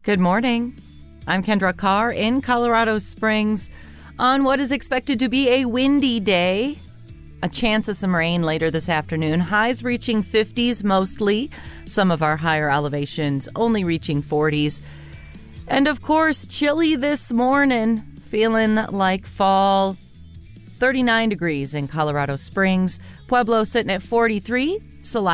Good morning. I'm Kendra Carr in Colorado Springs on what is expected to be a windy day. A chance of some rain later this afternoon. Highs reaching 50s mostly. Some of our higher elevations only reaching 40s. And of course, chilly this morning. Feeling like fall. 39 degrees in Colorado Springs. Pueblo sitting at 43.